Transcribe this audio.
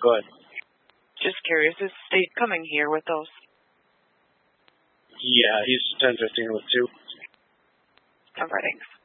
Go ahead. Just curious, is State coming here with those? Yeah, he's 10-15 with 2. All right, thanks.